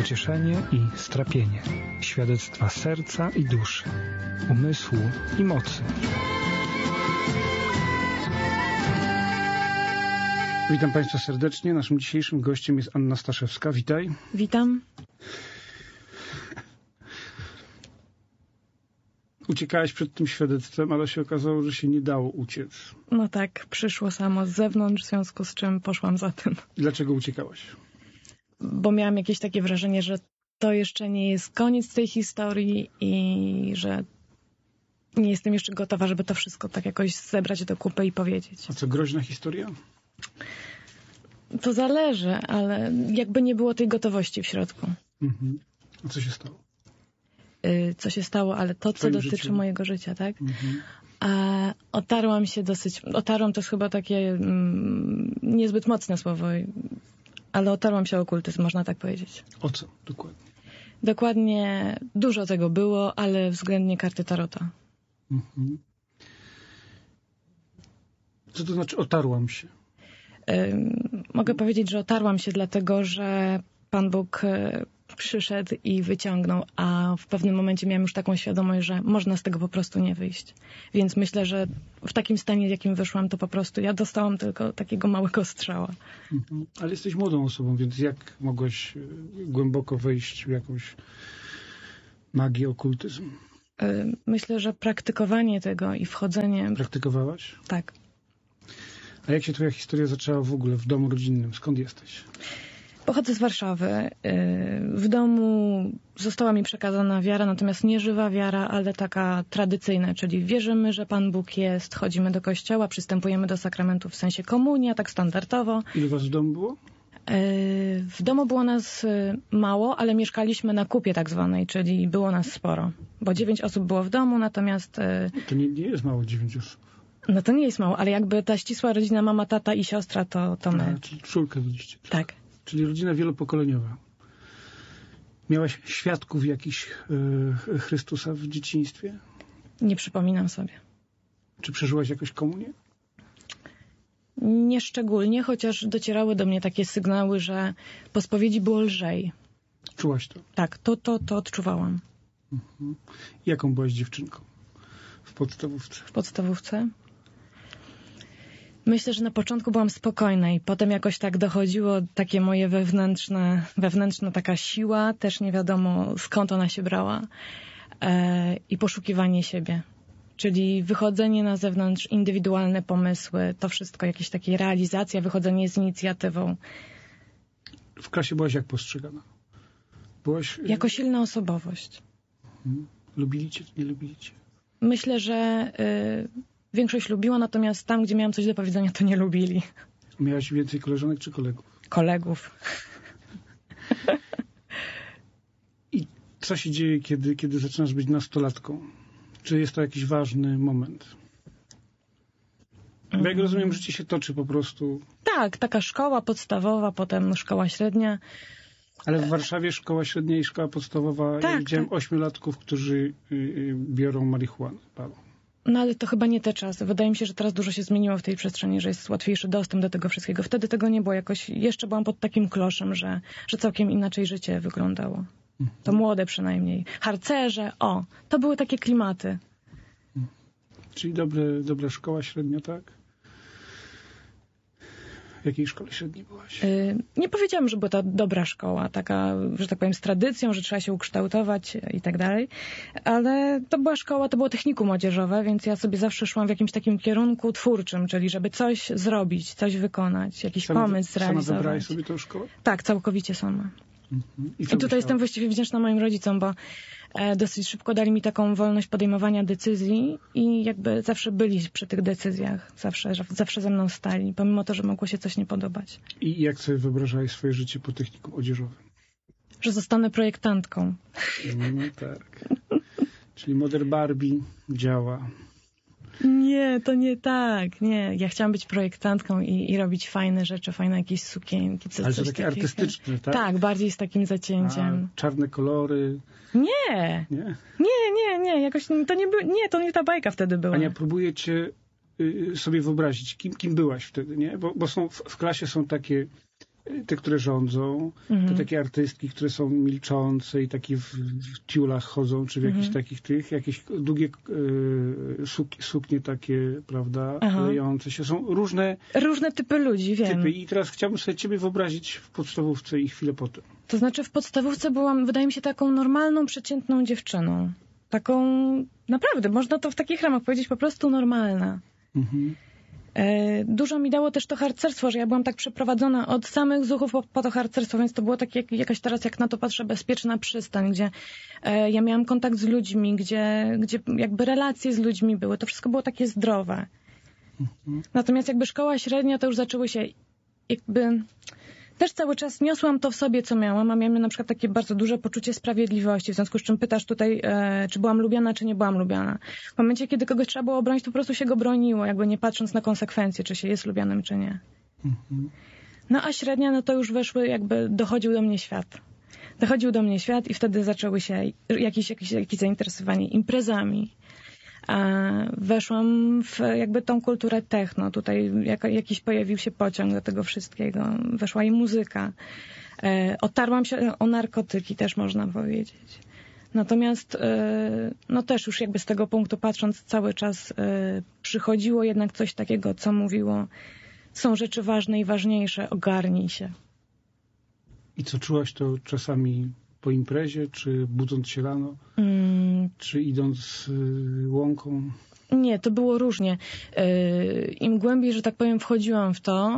pocieszenie i strapienie, świadectwa serca i duszy, umysłu i mocy. Witam Państwa serdecznie. Naszym dzisiejszym gościem jest Anna Staszewska. Witaj. Witam. Uciekałaś przed tym świadectwem, ale się okazało, że się nie dało uciec. No tak, przyszło samo z zewnątrz, w związku z czym poszłam za tym. Dlaczego uciekałaś? Bo miałam jakieś takie wrażenie, że to jeszcze nie jest koniec tej historii i że nie jestem jeszcze gotowa, żeby to wszystko tak jakoś zebrać do kupy i powiedzieć. A co, groźna historia? To zależy, ale jakby nie było tej gotowości w środku. Mhm. A co się stało? Co się stało, ale to, co dotyczy życiu? mojego życia, tak? Mhm. Otarłam się dosyć... Otarłam to jest chyba takie niezbyt mocne słowo, ale otarłam się o okultyzm, można tak powiedzieć. O co dokładnie? Dokładnie dużo tego było, ale względnie karty tarota. Mhm. Co to znaczy otarłam się? Mogę powiedzieć, że otarłam się dlatego, że Pan Bóg przyszedł i wyciągnął, a w pewnym momencie miałam już taką świadomość, że można z tego po prostu nie wyjść. Więc myślę, że w takim stanie, w jakim wyszłam, to po prostu ja dostałam tylko takiego małego strzała. Mhm. Ale jesteś młodą osobą, więc jak mogłaś głęboko wejść w jakąś magię, okultyzm? Myślę, że praktykowanie tego i wchodzenie... Praktykowałaś? Tak. A jak się twoja historia zaczęła w ogóle w domu rodzinnym? Skąd jesteś? Pochodzę z Warszawy. W domu została mi przekazana wiara, natomiast nie żywa wiara, ale taka tradycyjna, czyli wierzymy, że Pan Bóg jest, chodzimy do kościoła, przystępujemy do sakramentów w sensie komunia, tak standardowo. Ile was w domu było? W domu było nas mało, ale mieszkaliśmy na kupie tak zwanej, czyli było nas sporo, bo 9 osób było w domu, natomiast... To nie jest mało 9 osób. No to nie jest mało, ale jakby ta ścisła rodzina, mama, tata i siostra, to my. Czyli czwórkę byliście. Tak. Czyli rodzina wielopokoleniowa. Miałaś świadków jakichś Chrystusa w dzieciństwie? Nie przypominam sobie. Czy przeżyłaś jakoś komunię? Nieszczególnie, chociaż docierały do mnie takie sygnały, że po spowiedzi było lżej. Czułaś to? Tak, to odczuwałam. Mhm. Jaką byłaś dziewczynką w podstawówce? W podstawówce? Myślę, że na początku byłam spokojna i potem jakoś tak dochodziło takie moje wewnętrzna taka siła, też nie wiadomo skąd ona się brała, i poszukiwanie siebie. Czyli wychodzenie na zewnątrz, indywidualne pomysły, to wszystko, jakieś takie realizacja, wychodzenie z inicjatywą. W klasie byłaś jak postrzegana? Byłaś... Jako silna osobowość. Lubili cię, nie lubili cię? Myślę, że większość lubiła, natomiast tam, gdzie miałam coś do powiedzenia, to nie lubili. Miałaś więcej koleżanek czy kolegów? Kolegów. I co się dzieje, kiedy zaczynasz być nastolatką? Czy jest to jakiś ważny moment? Bo jak rozumiem, życie się toczy po prostu... Tak, taka szkoła podstawowa, potem szkoła średnia. Ale w Warszawie szkoła średnia i szkoła podstawowa, tak, ja widziałem 8-latków, którzy biorą marihuanę, palą. No ale to chyba nie te czasy. Wydaje mi się, że teraz dużo się zmieniło w tej przestrzeni, że jest łatwiejszy dostęp do tego wszystkiego. Wtedy tego nie było jakoś. Jeszcze byłam pod takim kloszem, że całkiem inaczej życie wyglądało. To młode przynajmniej. Harcerze, to były takie klimaty. Czyli dobra szkoła średnia, tak? W jakiej szkole średniej byłaś? Nie powiedziałam, że była to dobra szkoła, taka, że tak powiem, z tradycją, że trzeba się ukształtować i tak dalej, ale to była szkoła, to było technikum młodzieżowe, więc ja sobie zawsze szłam w jakimś takim kierunku twórczym, czyli żeby coś zrobić, coś wykonać, jakiś pomysł zrealizować. Sama wybrałaś sobie tę szkołę? Tak, całkowicie sama. I tutaj jestem właściwie wdzięczna moim rodzicom, bo dosyć szybko dali mi taką wolność podejmowania decyzji i jakby zawsze byli przy tych decyzjach, zawsze ze mną stali, pomimo to, że mogło się coś nie podobać. I jak sobie wyobrażałeś swoje życie po technikum odzieżowym? Że zostanę projektantką. No tak. Czyli Model Barbie działa. Nie, to nie tak. Nie, ja chciałam być projektantką i robić fajne rzeczy, fajne jakieś sukienki. Ale to takie artystyczne, tak? Tak, bardziej z takim zacięciem. A czarne kolory? Nie. Nie. Jakoś to nie było. Nie, to nie ta bajka wtedy była. Ania, próbuję cię sobie wyobrazić, kim byłaś wtedy, nie? Bo są w klasie są takie te, które rządzą, te takie artystki, które są milczące i takie w tiulach chodzą, czy w jakichś takich jakieś długie suknie takie, prawda, lejące się. Są różne typy ludzi, wiem. I teraz chciałbym sobie ciebie wyobrazić w podstawówce i chwilę potem. To znaczy w podstawówce byłam, wydaje mi się, taką normalną, przeciętną dziewczyną. Taką, naprawdę, można to w takich ramach powiedzieć, po prostu normalna. Dużo mi dało też to harcerstwo, że ja byłam tak przeprowadzona od samych Zuchów po to harcerstwo, więc to było takie jakaś teraz, jak na to patrzę, bezpieczna przystań, gdzie ja miałam kontakt z ludźmi, gdzie jakby relacje z ludźmi były. To wszystko było takie zdrowe. Natomiast jakby szkoła średnia, to już zaczęły się jakby... Też cały czas niosłam to w sobie, co miałam, a miałam na przykład takie bardzo duże poczucie sprawiedliwości, w związku z czym pytasz tutaj, czy byłam lubiana, czy nie byłam lubiana. W momencie, kiedy kogoś trzeba było obronić, to po prostu się go broniło, jakby nie patrząc na konsekwencje, czy się jest lubianym, czy nie. No a średnia, no to już weszły, jakby dochodził do mnie świat. Dochodził do mnie świat i wtedy zaczęły się jakieś zainteresowanie imprezami. Weszłam w jakby tą kulturę techno. Tutaj jakiś pojawił się pociąg do tego wszystkiego. Weszła i muzyka. Otarłam się o narkotyki, też można powiedzieć. Natomiast no też już jakby z tego punktu patrząc cały czas przychodziło jednak coś takiego, co mówiło, są rzeczy ważne i ważniejsze, ogarnij się. I co, czułaś to czasami po imprezie, czy budząc się rano, czy idąc łąką? Nie, to było różnie. Im głębiej, że tak powiem, wchodziłam w to,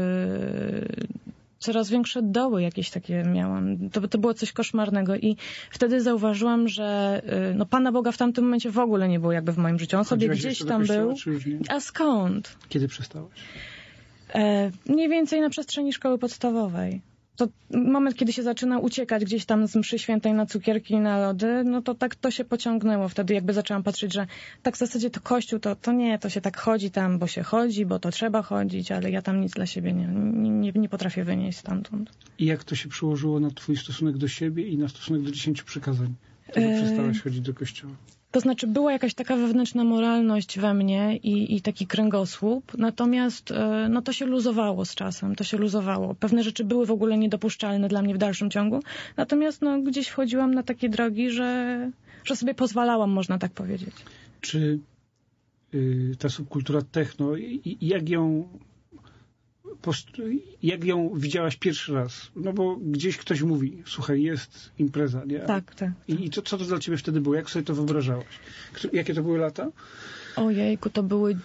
coraz większe doły jakieś takie miałam. To było coś koszmarnego i wtedy zauważyłam, że no Pana Boga w tamtym momencie w ogóle nie było jakby w moim życiu. On sobie gdzieś tam był. A skąd? Kiedy przestałaś? Mniej więcej na przestrzeni szkoły podstawowej. To moment, kiedy się zaczyna uciekać gdzieś tam z mszy świętej na cukierki i na lody, no to tak to się pociągnęło. Wtedy jakby zaczęłam patrzeć, że tak w zasadzie to Kościół, to nie, to się tak chodzi tam, bo się chodzi, bo to trzeba chodzić, ale ja tam nic dla siebie nie potrafię wynieść stamtąd. I jak to się przełożyło na twój stosunek do siebie i na stosunek do 10 przykazań? To, że przestałaś chodzić do kościoła. To znaczy była jakaś taka wewnętrzna moralność we mnie i taki kręgosłup, natomiast no to się luzowało z czasem, to się luzowało. Pewne rzeczy były w ogóle niedopuszczalne dla mnie w dalszym ciągu, natomiast no gdzieś wchodziłam na takie drogi, że sobie pozwalałam, można tak powiedzieć. Czy ta subkultura techno, jak ją widziałaś pierwszy raz? No bo gdzieś ktoś mówi, słuchaj, jest impreza, nie? Tak. I co to dla ciebie wtedy było? Jak sobie to wyobrażałaś? Jakie to były lata? Ojejku, to były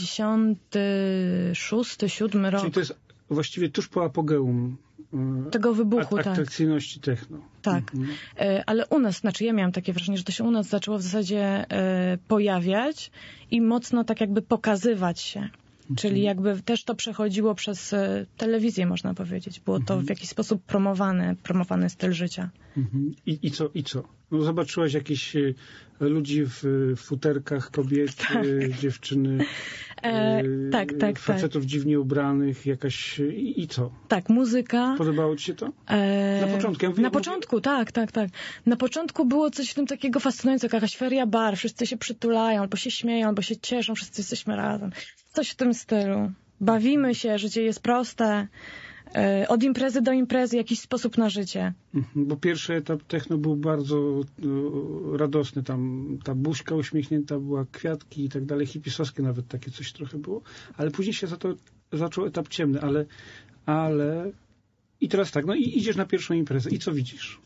96, 7 rok. Czyli to jest właściwie tuż po apogeum tego wybuchu, atrakcyjności techno. Tak. Ale u nas, znaczy ja miałam takie wrażenie, że to się u nas zaczęło w zasadzie pojawiać i mocno tak jakby pokazywać się. Czyli jakby też to przechodziło przez telewizję, można powiedzieć. Było to w jakiś sposób promowany styl życia. I co? No zobaczyłaś jakieś ludzi w futerkach, kobiety, dziewczyny, facetów dziwnie ubranych, jakaś... I co? Tak, muzyka. Podobało ci się to? Na początku? Na początku, tak. Na początku było coś w tym takiego fascynującego, jakaś feria bar, wszyscy się przytulają, albo się śmieją, albo się cieszą, wszyscy jesteśmy razem. Coś w tym stylu. Bawimy się, życie jest proste. Od imprezy do imprezy, jakiś sposób na życie. Bo pierwszy etap techno był bardzo radosny. Tam ta buźka uśmiechnięta była, kwiatki i tak dalej, hipisowskie nawet takie coś trochę było. Ale później się zaczął etap ciemny, ale... I teraz tak, no i idziesz na pierwszą imprezę. I co widzisz?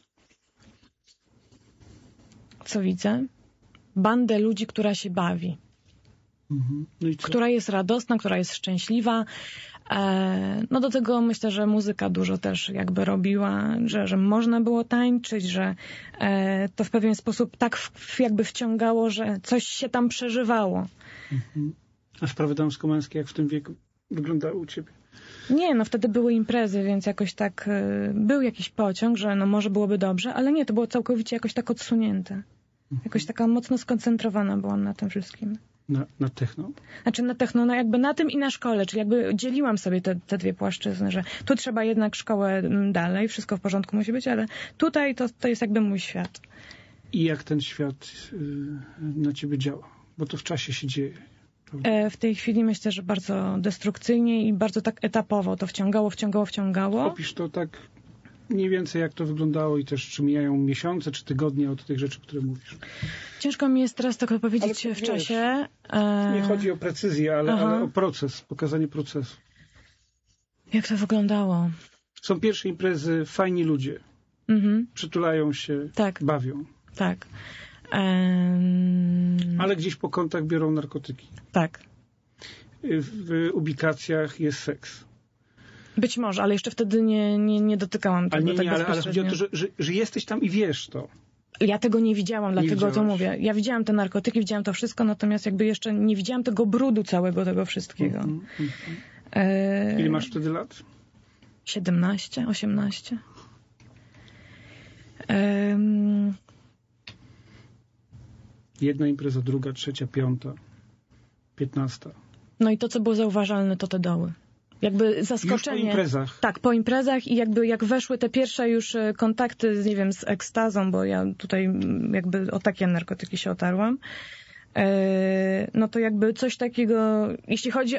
Co widzę? Bandę ludzi, która się bawi. No i co? Która jest radosna, która jest szczęśliwa. No do tego myślę, że muzyka dużo też jakby robiła, że można było tańczyć, że to w pewien sposób tak jakby wciągało, że coś się tam przeżywało. A sprawy damsko-męskie jak w tym wieku wyglądały u ciebie? Nie, no wtedy były imprezy, więc jakoś tak był jakiś pociąg, że no może byłoby dobrze, ale nie, to było całkowicie jakoś tak odsunięte. Jakoś taka mocno skoncentrowana byłam na tym wszystkim. Na techno? Znaczy na techno, no jakby na tym i na szkole, czyli jakby dzieliłam sobie te dwie płaszczyzny, że tu trzeba jednak szkołę dalej, wszystko w porządku musi być, ale tutaj to jest jakby mój świat. I jak ten świat na ciebie działa? Bo to w czasie się dzieje. prawda? W tej chwili myślę, że bardzo destrukcyjnie i bardzo tak etapowo to wciągało. Opisz to tak mniej więcej, jak to wyglądało i też czy mijają miesiące, czy tygodnie od tych rzeczy, które mówisz. Ciężko mi jest teraz tak opowiedzieć Ale w wiesz, czasie. Nie chodzi o precyzję, ale o proces, pokazanie procesu. Jak to wyglądało? Są pierwsze imprezy, fajni ludzie. Przytulają się, Tak. bawią. Tak. Ale gdzieś po kątach biorą narkotyki. Tak. W ubikacjach jest seks. Być może, ale jeszcze wtedy nie dotykałam tego tak ale bezpośrednio. chodzi o to, że jesteś tam i wiesz to. Ja tego nie widziałam, dlatego to widziałaś. mówię. Ja widziałam te narkotyki, widziałam to wszystko, natomiast jakby jeszcze nie widziałam tego brudu całego tego wszystkiego. Ile masz wtedy lat? 17, 18. Jedna impreza, druga, trzecia, piąta, 15. No i to, co było zauważalne, to te doły. Jakby zaskoczenie. Już po imprezach. Tak, po imprezach i jakby jak weszły te pierwsze już kontakty, nie wiem, z ekstazą, bo ja tutaj jakby o takie narkotyki się otarłam, no to jakby coś takiego, jeśli chodzi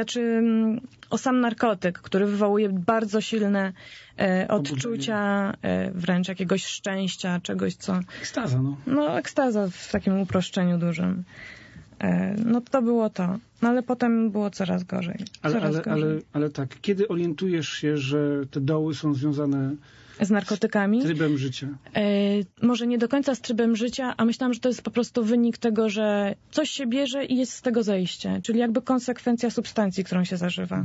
o sam narkotyk, który wywołuje bardzo silne odczucia, wręcz jakiegoś szczęścia, czegoś, co... Ekstaza, no. No, ekstaza w takim uproszczeniu dużym. No to było to. No ale potem było coraz gorzej. Ale tak, kiedy orientujesz się, że te doły są związane z narkotykami? Z trybem życia? Może nie do końca z trybem życia, a myślałam, że to jest po prostu wynik tego, że coś się bierze i jest z tego zejście. Czyli jakby konsekwencja substancji, którą się zażywa.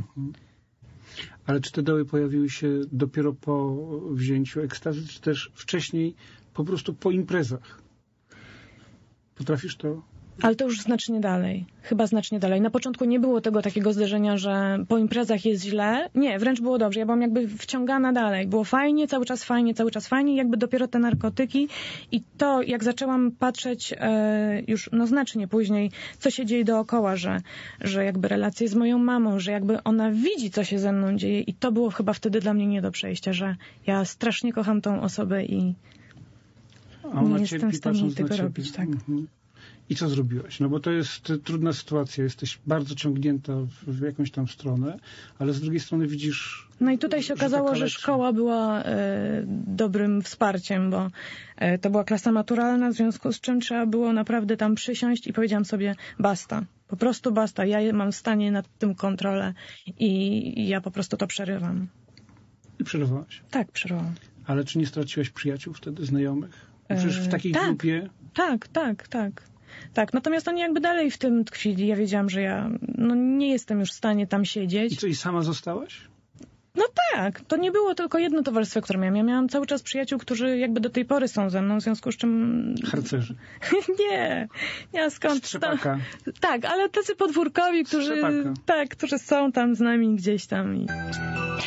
Ale czy te doły pojawiły się dopiero po wzięciu ekstazy, czy też wcześniej po prostu po imprezach? Potrafisz to? Ale to już znacznie dalej. Chyba znacznie dalej. Na początku nie było tego takiego zderzenia, że po imprezach jest źle. Nie, wręcz było dobrze. Ja byłam jakby wciągana dalej. Było fajnie, cały czas fajnie. Jakby dopiero te narkotyki i to, jak zaczęłam patrzeć już znacznie później, co się dzieje dookoła, że jakby relacje z moją mamą, że jakby ona widzi, co się ze mną dzieje i to było chyba wtedy dla mnie nie do przejścia, że ja strasznie kocham tą osobę i nie jestem w stanie tego robić. Tak. I co zrobiłaś? No bo to jest trudna sytuacja, jesteś bardzo ciągnięta w jakąś tam stronę, ale z drugiej strony widzisz... No i tutaj się okazało, że szkoła była dobrym wsparciem, bo to była klasa maturalna, w związku z czym trzeba było naprawdę tam przysiąść i powiedziałam sobie basta. Po prostu basta. Ja mam w stanie nad tym kontrolę i ja po prostu to przerywam. I przerywałaś? Tak, przerywałam. Ale czy nie straciłaś przyjaciół wtedy, znajomych? Przecież w takiej grupie... Tak, natomiast oni jakby dalej w tym tkwili. Ja wiedziałam, że ja nie jestem już w stanie tam siedzieć. I co, i sama zostałaś? No tak, to nie było tylko jedno towarzystwo, które miałam. Ja miałam cały czas przyjaciół, którzy jakby do tej pory są ze mną, w związku z czym... Harcerzy. Nie, skąd? Strzepaka. Tak, ale tacy podwórkowi, którzy są tam z nami gdzieś tam.